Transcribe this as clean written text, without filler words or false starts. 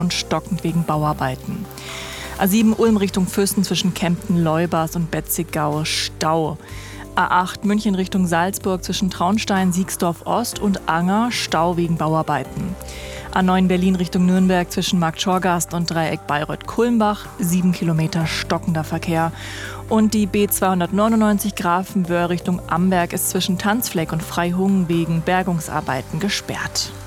und stockend wegen Bauarbeiten. A7 Ulm Richtung Füssen zwischen Kempten-Leubers und Betzigau Stau. A8 München Richtung Salzburg zwischen Traunstein, Siegsdorf Ost und Anger Stau wegen Bauarbeiten. A9 Berlin Richtung Nürnberg zwischen Marktschorgast und Dreieck Bayreuth-Kulmbach, 7 Kilometer stockender Verkehr. Und die B299 Grafenwöhr Richtung Amberg ist zwischen Tanzfleck und Freihungen wegen Bergungsarbeiten gesperrt.